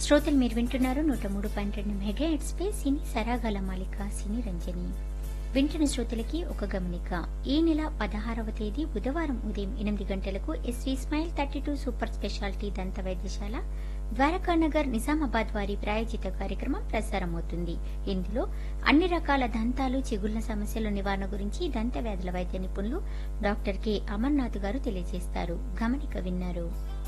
శ్రోతలు మీరు వింటున్నారు 103.2 మెగాహెర్ట్జ్ పై సినీ సరాగాల మాలిక సినీ రంజని. వింటున్న శ్రోతలకి ఒక గమనిక. ఈ నెల 16వ తేదీ బుధవారం ఉదయం 8 గంటలకు ఎస్వీ స్మైల్ 32 సూపర్ స్పెషాలిటీ దంత వైద్యశాల ద్వారకానగర్ నిజామాబాద్ వారి ప్రాయోజిత కార్యక్రమం ప్రసారమవుతుంది. ఇందులో అన్ని రకాల దంతాలు, చిగుళ్ల సమస్యల నివారణ గురించి దంత వ్యాధుల వైద్య నిపుణులు డాక్టర్ కె అమర్నాథ్ గారు తెలియజేస్తారు. గమనిక విన్నారు.